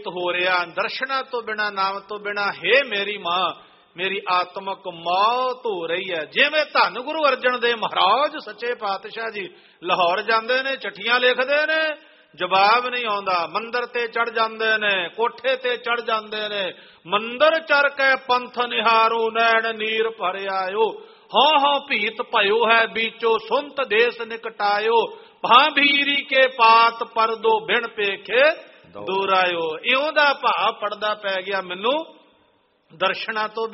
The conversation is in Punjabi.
ਹੋ ਰਿਹਾ। ਦਰਸ਼ਨਾਂ ਤੋਂ ਬਿਨਾ, ਨਾਮ ਤੋਂ ਬਿਨਾ ਹੇ ਮੇਰੀ ਮਾਂ, ਮੇਰੀ ਆਤਮਕ ਮੌਤ ਹੋ ਰਹੀ ਹੈ। ਜਿਵੇਂ ਧੰਨ ਗੁਰੂ ਅਰਜਨ ਦੇਵ ਮਹਾਰਾਜ ਸੱਚੇ ਪਾਤਸ਼ਾਹ ਜੀ ਲਾਹੌਰ ਜਾਂਦੇ ਨੇ, ਚਿੱਠੀਆਂ ਲਿਖਦੇ ਨੇ, ਜਵਾਬ ਨਹੀਂ ਆਉਂਦਾ। ਮੰਦਰ ਤੇ ਚੜ ਜਾਂਦੇ ਨੇ, ਕੋਠੇ ਤੇ ਚੜ ਜਾਂਦੇ ਨੇ। ਮੰਦਰ ਚੜ ਕੇ ਪੰਥ ਨਿਹਾਰੋ, ਨੈਣ ਨੀਰ ਭਰ ਆਇਓ। ਹਾਂ ਹਾਂ ਭੀਤ ਭਇਓ ਹੈ ਬੀਚੋ, ਸੁਨਤ ਦੇਸ ਨਿਕਟਾਇਓ। ਭਾਂਭੀਰੀ ਕੇ ਪਾਤ ਪਰਦੋ, ਬਿਨ ਪੇਖੇ ਦੂਰ ਆਇਓ। ਇਉਂ ਦਾ ਭਾਵ ਪੜਦਾ ਪੈ ਗਿਆ ਮੈਨੂੰ ਦਰਸ਼ਨਾਂ ਤੋਂ